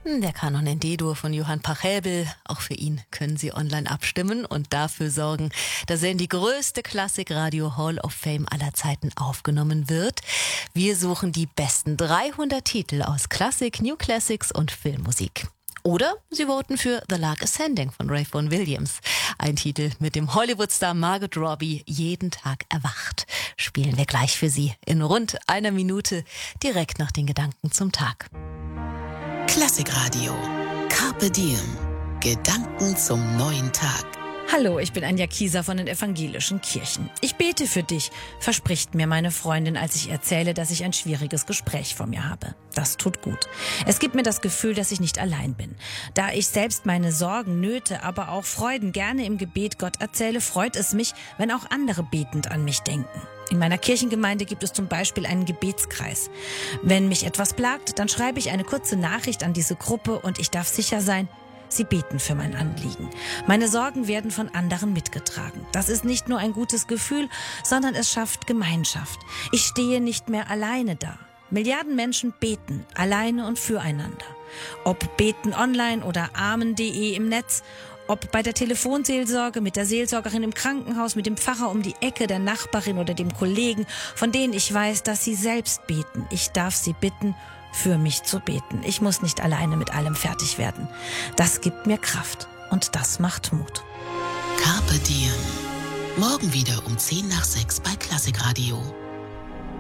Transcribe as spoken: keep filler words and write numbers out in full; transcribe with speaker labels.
Speaker 1: Der Kanon in D-Dur von Johann Pachelbel. Auch für ihn können Sie online abstimmen und dafür sorgen, dass er in die größte Klassikradio Hall of Fame aller Zeiten aufgenommen wird. Wir suchen die besten dreihundert Titel aus Klassik, New Classics und Filmmusik. Oder Sie voten für The Lark Ascending von Ray Vaughan Williams. Ein Titel, mit dem Hollywood-Star Margot Robbie jeden Tag erwacht. Spielen wir gleich für Sie in rund einer Minute, direkt nach den Gedanken zum Tag.
Speaker 2: Klassikradio. Carpe Diem. Gedanken zum neuen Tag.
Speaker 3: Hallo, ich bin Anja Kieser von den Evangelischen Kirchen. Ich bete für dich, verspricht mir meine Freundin, als ich erzähle, dass ich ein schwieriges Gespräch vor mir habe. Das tut gut. Es gibt mir das Gefühl, dass ich nicht allein bin. Da ich selbst meine Sorgen, Nöte, aber auch Freuden gerne im Gebet Gott erzähle, freut es mich, wenn auch andere betend an mich denken. In meiner Kirchengemeinde gibt es zum Beispiel einen Gebetskreis. Wenn mich etwas plagt, dann schreibe ich eine kurze Nachricht an diese Gruppe und ich darf sicher sein, sie beten für mein Anliegen. Meine Sorgen werden von anderen mitgetragen. Das ist nicht nur ein gutes Gefühl, sondern es schafft Gemeinschaft. Ich stehe nicht mehr alleine da. Milliarden Menschen beten, alleine und füreinander. Ob beten online oder amen punkt de im Netz, ob bei der Telefonseelsorge, mit der Seelsorgerin im Krankenhaus, mit dem Pfarrer um die Ecke, der Nachbarin oder dem Kollegen, von denen ich weiß, dass sie selbst beten. Ich darf sie bitten, für mich zu beten. Ich muss nicht alleine mit allem fertig werden. Das gibt mir Kraft und das macht Mut.
Speaker 2: Carpe Diem. Morgen wieder um zehn nach sechs bei Klassikradio.